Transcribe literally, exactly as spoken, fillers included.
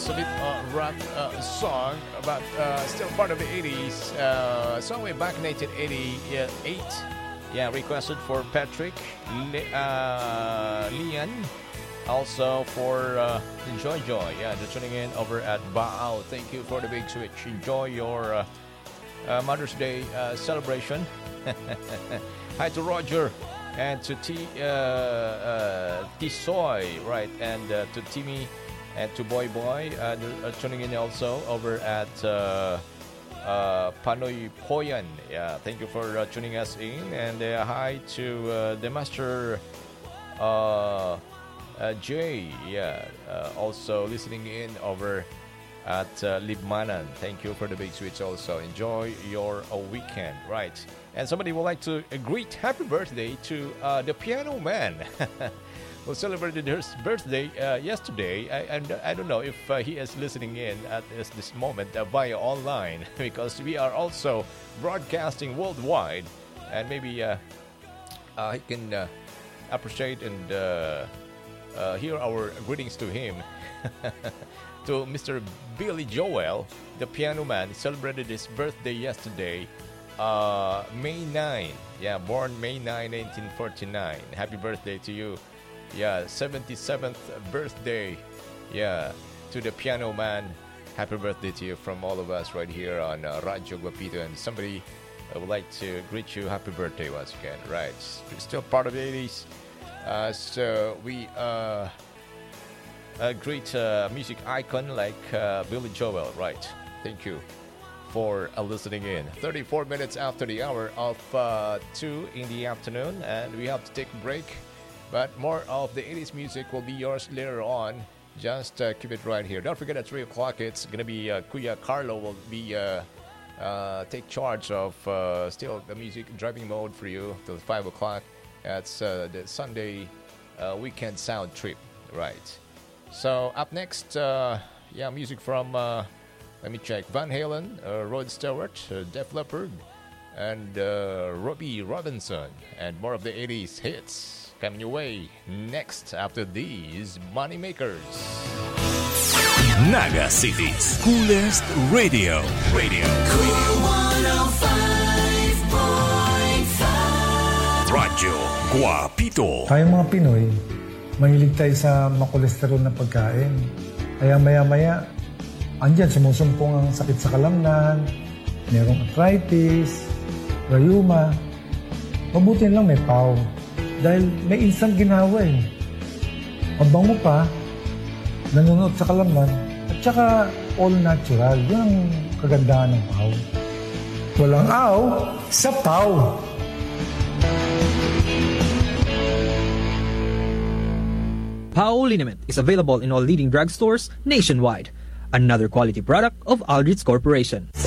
solid uh, rock uh, song, but uh, still part of the eighties. Uh, song way back in nineteen eighty-eight. Yeah, requested for Patrick Le- uh, Lian. Also for uh, Enjoy Joy. Yeah, they're tuning in over at Baal. Thank you for the big switch. Enjoy your uh, uh, Mother's Day uh, celebration. Hi to Roger and to T uh, uh, Tisoy, right, and uh, to Timmy and to Boy Boy. Uh, they're uh, tuning in also over at uh, uh, Panoy Poyan. Yeah, thank you for uh, tuning us in. And uh, hi to uh, the Master uh, uh, Jay. Yeah, uh, also listening in over at uh, Libmanan. Thank you for the big switch also. Enjoy your uh, weekend, right? And somebody would like to uh, greet happy birthday to uh, the Piano Man who celebrated his birthday uh, yesterday. I, and I don't know if uh, he is listening in at this, this moment uh, via online because we are also broadcasting worldwide. And maybe uh, uh, he can uh, appreciate and uh, uh, hear our greetings to him. To Mister Billy Joel, the Piano Man, celebrated his birthday yesterday, uh, May ninth. Yeah, born May ninth, nineteen forty-nine. Happy birthday to you. Yeah, seventy-seventh birthday. Yeah, to the Piano Man. Happy birthday to you from all of us right here on uh, Radyo Guapito. And somebody uh, would like to greet you happy birthday once again. Right, still part of the eighties. Uh, so we... Uh, A great uh, music icon like uh, Billy Joel, right? Thank you for uh, listening in. thirty-four minutes after the hour of uh, two in the afternoon, and we have to take a break. But more of the eighties music will be yours later on. Just uh, keep it right here. Don't forget at three o'clock, it's going to be uh, Kuya Carlo will be uh, uh, take charge of uh, still the music driving mode for you till five o'clock. That's uh, the Sunday uh, weekend sound trip, right? So up next, uh, yeah, music from, uh, let me check, Van Halen, uh, Rod Stewart, uh, Def Leppard, and uh, Robbie Robinson, and more of the eighties hits coming your way next after these Moneymakers. Naga City's coolest radio. Radio. Cool one oh five point five. Radyo Guapito. Tayong mga Pinoy, mahilig tayo sa makolesterol na pagkain. Kaya maya-maya, andyan sumusumpong ang sakit sa kalamnan, mayroong arthritis, rheuma. Mabuti lang may P A W. Dahil may instant ginawa eh. Mabango pa, nanonood sa kalamnan, at saka all natural. Yun ang kagandahan ng P A W. Walang aw sa P A W. P A W Liniment is available in all leading drugstores nationwide. Another quality product of Aldrich Corporation.